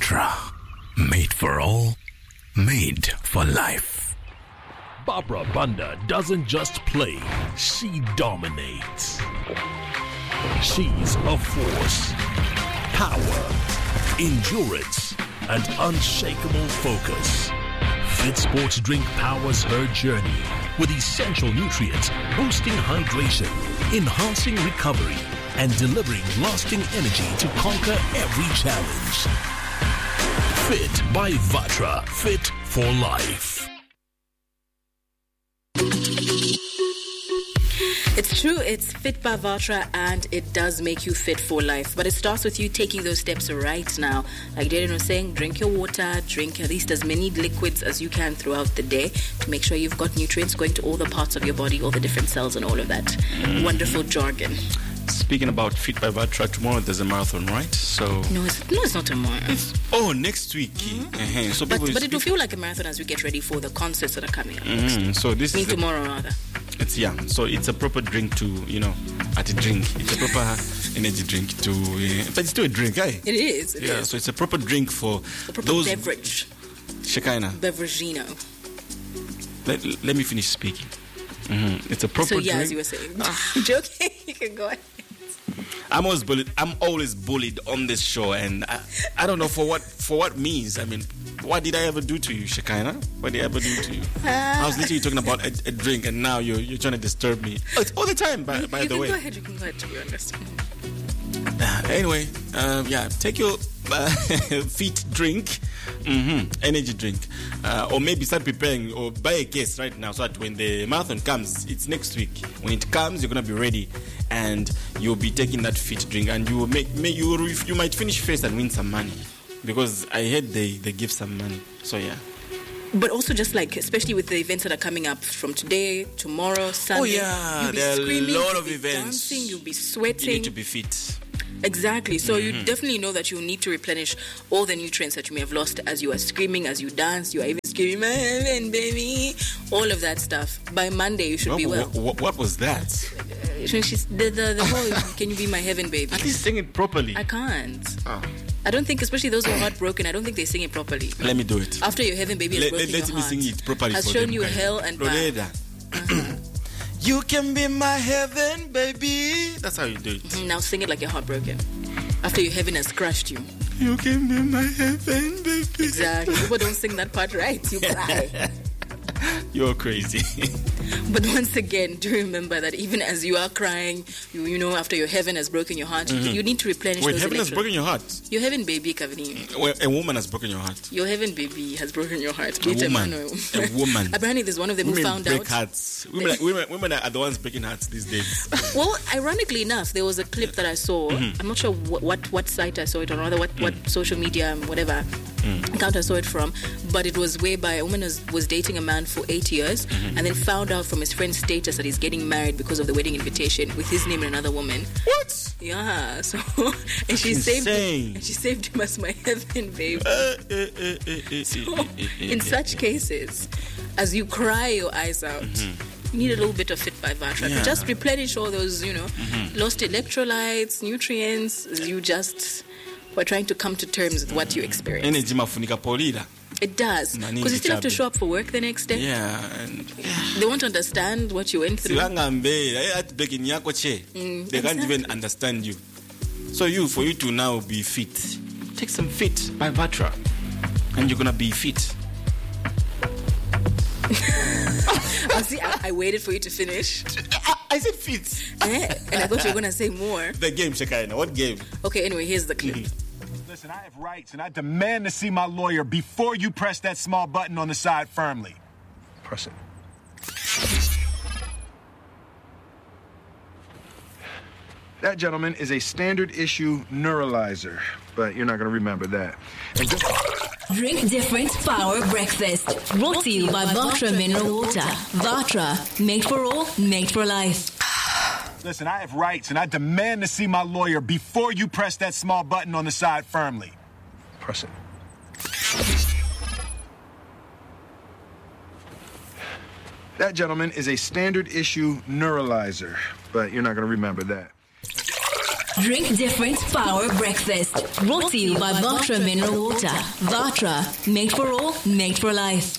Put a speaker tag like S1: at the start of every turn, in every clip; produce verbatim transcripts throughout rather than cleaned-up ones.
S1: Vatra. Made for all, made for life.
S2: Barbara Banda doesn't just play, she dominates. She's a force, power, endurance, and unshakable focus. Fit Sports Drink powers her journey with essential nutrients, boosting hydration, enhancing recovery, and delivering lasting energy to conquer every challenge. Fit by Vatra. Fit for life.
S3: It's true, it's Fit by Vatra, and it does make you fit for life. But it starts with you taking those steps right now. Like Darren was saying, drink your water, drink at least as many liquids as you can throughout the day to make sure you've got nutrients going to all the parts of your body, all the different cells and all of that mm. wonderful jargon.
S4: Speaking about Fit by Vatra, tomorrow there's a marathon, right? So
S3: No, it's, no, it's not tomorrow.
S4: It's, oh, next week.
S3: Mm-hmm.
S4: Uh-huh. So
S3: but,
S4: people
S3: but it will feel like a marathon as we get ready for the concerts that are coming up next.
S4: Mm-hmm. So this
S3: I mean,
S4: is
S3: tomorrow a, rather.
S4: It's yeah. So it's a proper drink to, you know, at a drink. It's a proper energy drink to, uh, but it's still a drink, eh?
S3: It is. It
S4: yeah.
S3: is.
S4: So it's a proper drink for
S3: a proper
S4: those
S3: beverage.
S4: Shekinah.
S3: Beveragino.
S4: Let, let me finish speaking. Mm-hmm. It's a proper
S3: so, yeah,
S4: drink.
S3: as you were saying. I'm joking. You can go ahead.
S4: I'm always bullied. I'm always bullied on this show, and I, I don't know for what for what means. I mean, what did I ever do to you, Shekinah? What did I ever do to you? Uh, I was literally talking about a, a drink, and now you're you're trying to disturb me. Oh, it's all the time, by,
S3: you,
S4: by
S3: you
S4: the
S3: can
S4: way.
S3: Go ahead. You can go ahead. To be honest.
S4: Uh, anyway, um, yeah, take your uh, fit drink, mm-hmm, energy drink, uh, or maybe start preparing or buy a case right now so that when the marathon comes, it's next week. When it comes, you're gonna be ready, and you'll be taking that fit drink, and you will make, may, you will, you might finish first and win some money, because I heard they they give some money. So yeah.
S3: But also just like, especially with the events that are coming up from today, tomorrow, Sunday.
S4: Oh yeah,
S3: you'll be
S4: there are
S3: screaming,
S4: a lot
S3: you'll
S4: of
S3: be
S4: events.
S3: Dancing, you'll be sweating.
S4: You need to be fit.
S3: Exactly. So
S4: mm-hmm.
S3: you definitely know that you need to replenish all the nutrients that you may have lost as you are screaming, as you dance. You are even screaming, "My heaven, baby!" All of that stuff. By Monday, you should
S4: what,
S3: be well.
S4: What, what was that?
S3: Uh, she's, the the, the whole "Can you be my heaven, baby?"
S4: At least sing it properly.
S3: I can't.
S4: Oh.
S3: I don't think, especially those who are heartbroken, I don't think they sing it properly.
S4: Let me do it.
S3: After your heaven, baby, has
S4: let,
S3: broken
S4: let, let
S3: your
S4: me
S3: heart,
S4: sing it properly.
S3: has
S4: for
S3: shown
S4: them,
S3: you
S4: guys.
S3: hell and back. Uh-huh.
S4: You can be my heaven, baby. That's how you do it.
S3: Mm-hmm. Now sing it like you're heartbroken. After your heaven has crushed you.
S4: You can be my heaven, baby.
S3: Exactly. People don't sing that part right. You cry.
S4: You're crazy.
S3: But once again, do remember that even as you are crying, you, you know, after your heaven has broken your heart, mm-hmm. you need to replenish
S4: Wait,
S3: those
S4: heaven has broken your heart?
S3: Your heaven baby, Kavini.
S4: Well, a woman has broken your heart.
S3: Your heaven baby has broken your heart.
S4: A woman. A woman.
S3: Apparently, there's one of them
S4: women
S3: who found
S4: break
S3: out.
S4: Hearts. Women, are, women, women are the ones breaking hearts these days.
S3: Well, ironically enough, there was a clip that I saw. Mm-hmm. I'm not sure what, what what site I saw it on, or rather what, mm. what social media, whatever mm. account I saw it from. But it was whereby a woman was, was dating a man for eight years mm-hmm. and then found out from his friend's status that he's getting married because of the wedding invitation with his name and another woman.
S4: What?
S3: Yeah. So and she
S4: Insane.
S3: saved him, and she saved him as my heaven, babe. Uh, uh, uh, uh, so, in such cases, as you cry your eyes out. Mm-hmm. You need a little bit of Fit by Vatra yeah. to just replenish all those, you know, mm-hmm. lost electrolytes, nutrients. You just were trying to come to terms with what you experience.
S4: Energy mafunika polida.
S3: It does, because you still have to show up for work the next day.
S4: Yeah, and yeah.
S3: They won't understand what you went through. Mm,
S4: they can't even understand you. So you, for you to now be fit, take some Fit by Vatra, and you're gonna be fit.
S3: Oh, see, I, I waited for you to finish.
S4: I, I said fit.
S3: Eh? And I thought you were going to say more.
S4: The game, Shekinah. What game?
S3: Okay, anyway, here's the clip.
S5: Mm-hmm. Listen, I have rights, and I demand to see my lawyer before you press that small button on the side firmly.
S6: Press it. That, gentleman, is a standard issue neuralizer, but you're not going to remember that. And just...
S7: Drink different power breakfast. Brought to you by Vatra Mineral Water. Vatra, made for all, made for life.
S5: Listen, I have rights, and I demand to see my lawyer before you press that small button on the side firmly.
S6: Press it. That, gentleman, is a standard issue neuralizer, but you're not going to remember that.
S7: Drink different, power breakfast. Brought to you by Vatra Mineral Water. Vatra, made for all, made for life.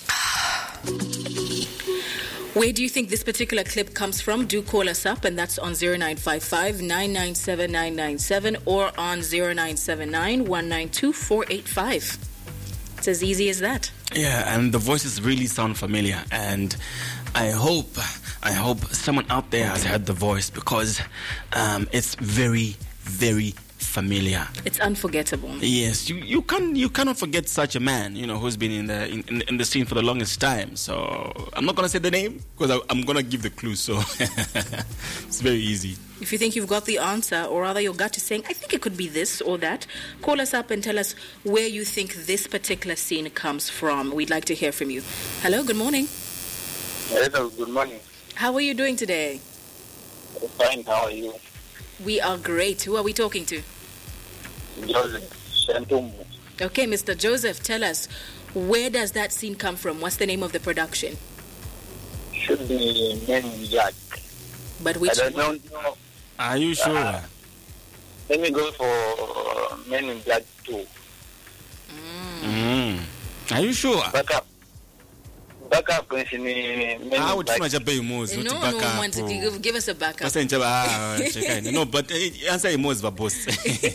S3: Where do you think this particular clip comes from? Do call us up, and that's on zero nine five five, nine nine seven, nine nine seven or on zero nine seven nine, one nine two, four eight five. It's as easy as that.
S4: Yeah, and the voices really sound familiar, and I hope, I hope someone out there has heard the voice, because um, it's very, very familiar.
S3: It's unforgettable.
S4: Yes, you you can you cannot forget such a man, you know, who's been in the in, in, in the scene for the longest time. So I'm not gonna say the name because I'm gonna give the clue. So it's very easy.
S3: If you think you've got the answer, or rather your gut is saying, I think it could be this or that, call us up and tell us where you think this particular scene comes from. We'd like to hear from you. Hello, good morning.
S8: Hello, good morning.
S3: How are you doing today?
S8: Fine, how are you?
S3: We are great. Who are we talking to?
S8: Joseph Shantumbu.
S3: Okay, Mister Joseph, tell us, where does that scene come from? What's the name of the production?
S8: Should be Men in Black.
S3: But which
S8: I don't
S3: one?
S8: know.
S4: Are you sure?
S8: Uh, let me go for Men in Black two.
S4: Mm. Are you sure?
S8: Back up. Back up, in Men in
S4: I would
S8: Black.
S4: try to pay more.
S3: No, no, no, want to give, give us a backup.
S4: No, but uh, answer him was the boss.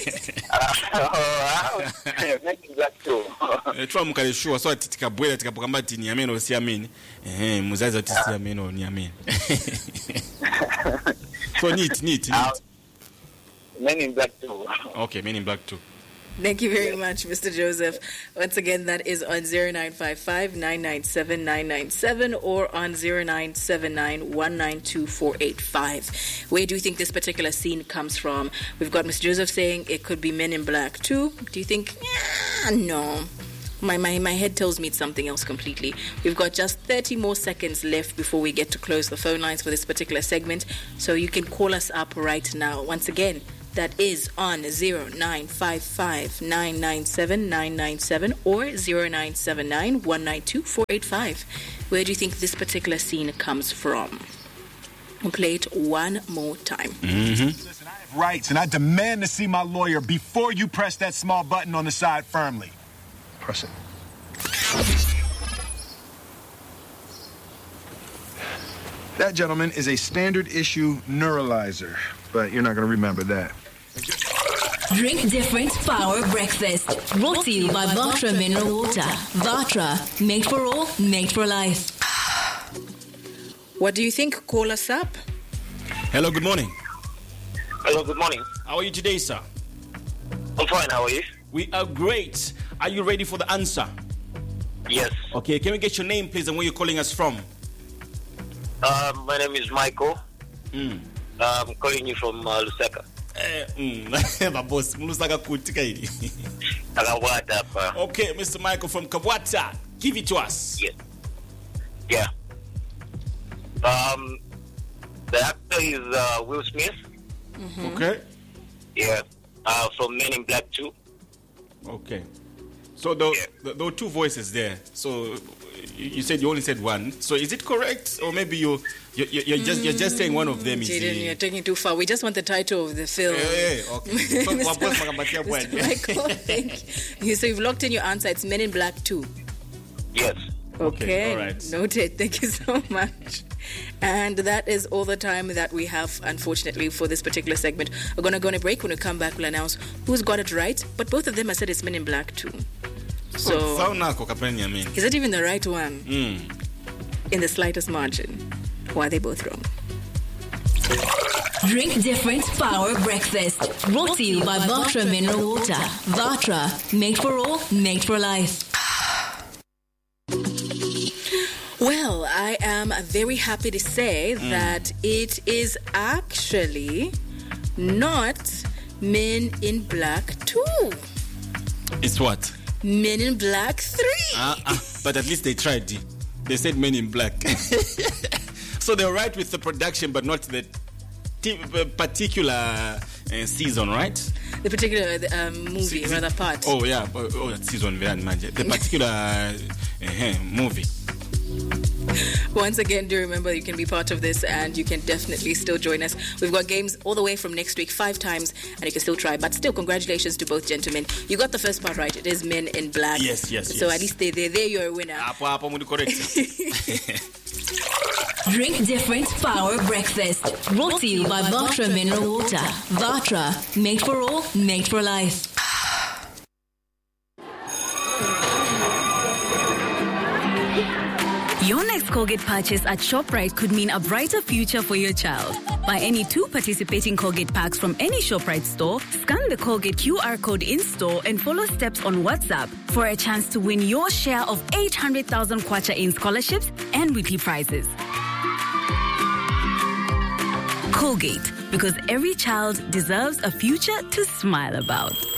S8: Men in Black two.
S4: Try mukale sure so titikabwela tikapokamba ti nyameno si amini. Eh, muzazi oti si ameno ni amini. So neat, neat, neat.
S8: Men in Black two.
S4: Okay, Men in Black two.
S3: Thank you very much, Mister Joseph. Once again, that is on zero nine five five, nine nine seven, nine nine seven or on zero nine seven nine, one nine two, four eight five. Where do you think this particular scene comes from? We've got Mister Joseph saying it could be Men in Black too. Do you think? Yeah, no. My, my, my head tells me it's something else completely. We've got just thirty more seconds left before we get to close the phone lines for this particular segment. So you can call us up right now. Once again, that is on zero nine five five, nine nine seven, nine nine seven or zero nine seven nine, one nine two, four eight five. Where do you think this particular scene comes from? We'll play it one more time.
S4: Mm-hmm.
S5: Listen, I have rights, and I demand to see my lawyer before you press that small button on the side firmly. Press it. That, gentleman, is a standard issue neuralizer, but you're not going to remember that.
S7: Drink different, power breakfast. Brought to you by Vatra Mineral Water. Vatra, made for all, made for life.
S3: What do you think? Call us up.
S4: Hello, good morning.
S8: Hello, good morning.
S4: How are you today, sir?
S8: I'm fine, how are you?
S4: We are great. Are you ready for the answer?
S8: Yes.
S4: Okay, can we get your name, please, and where you're calling us from?
S8: Uh, my name is Michael.
S4: Mm.
S8: Uh, I'm calling you from uh, Lusaka.
S4: Eh, mm. boss, Lusaka kutika hili.
S8: Kawata. Uh,
S4: Okay, Mister Michael from Kawata, give it to us.
S8: yes. Yeah. Um, the actor is uh, Will Smith.
S4: Okay.
S8: Yeah. Uh, from Men in Black two.
S4: Okay. So there,
S8: Yeah.
S4: there there were two voices there. So you you said you only said one. So is it correct, or maybe you you you- you're just you're just saying one of them is
S3: Jaden,
S4: the-
S3: you're taking it too far. We just want the title of the film.
S4: Eh, eh, okay. So,
S3: Mister
S4: wa boss makampatia
S3: Mister
S4: bwana.
S3: Michael, thank you. So you've locked in your answer. It's Men in Black two.
S8: Yes.
S3: Okay,
S4: all right.
S3: Noted. Thank you so much. And that is all the time that we have, unfortunately, for this particular segment. We're going to go on a break. When we come back, we'll announce who's got it right. But both of them have said it's Men in Black too. So,
S4: Saunako kapeni yamin.
S3: is it even the right one?
S4: Mm.
S3: In the slightest margin. Why are they both wrong?
S7: Drink different, power breakfast. Brought to you by Vatra Mineral Water. Vatra, made for all, made for life.
S3: Well, I am very happy to say mm. that it is actually not Men in Black two.
S4: It's what?
S3: Men in Black three.
S4: Uh, uh, but at least they tried. They said Men in Black. So they're right with the production, but not the t- particular uh, season, right?
S3: The particular um, movie,
S4: Se-
S3: rather part.
S4: Oh, yeah. Oh, oh that season. The particular uh, uh, movie.
S3: Once again, do remember you can be part of this and you can definitely still join us. We've got games all the way from next week, five times, and you can still try. But still, congratulations to both gentlemen. You got the first part right. It is Men in Black.
S4: Yes, yes,
S3: So
S4: yes.
S3: at least they, they, there you're a winner.
S4: Apo, apo, mudu correct.
S7: Drink Different Power Breakfast. Brought to you by Vatra Mineral Water. Vatra, made for all, made for life.
S9: Your next Colgate purchase at ShopRite could mean a brighter future for your child. Buy any two participating Colgate packs from any ShopRite store, scan the Colgate Q R code in-store and follow steps on WhatsApp for a chance to win your share of eight hundred thousand kwacha in scholarships and weekly prizes. Colgate, because every child deserves a future to smile about.